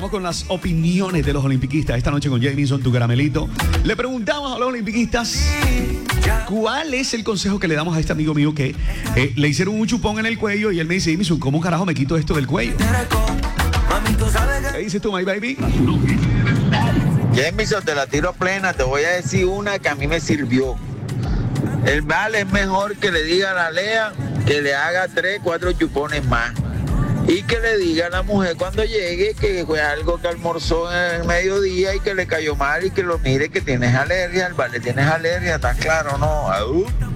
Vamos con las opiniones de los olimpiquistas. Esta noche con Jamison, tu caramelito. Le preguntamos a los olimpiquistas cuál es el consejo que le damos a este amigo mío que le hicieron un chupón en el cuello y él me dice, Jamison, ¿cómo carajo me quito esto del cuello? ¿Qué dices tú, my baby? Jamison, te la tiro plena. Te voy a decir una que a mí me sirvió. El mal es mejor que le diga a la Lea que le haga 3, 4 chupones más. Y que le diga a la mujer cuando llegue que fue algo que almorzó en el mediodía y que le cayó mal y que lo mire que tienes alergia. El vale, tienes alergia, ¿estás claro? No.